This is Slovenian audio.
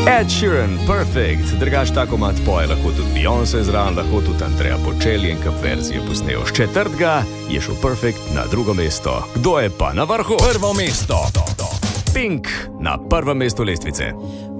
Ed Sheeran, Perfect, drugač tako mat poje lahko tudi Beyoncé zraven, lahko tudi Andrea Bocelli in kap verzije posnejo. S četrtega je šel Perfect na drugo mesto. Kdo je pa na vrhu? Prvo mesto. Pink na prvem mestu lestvice.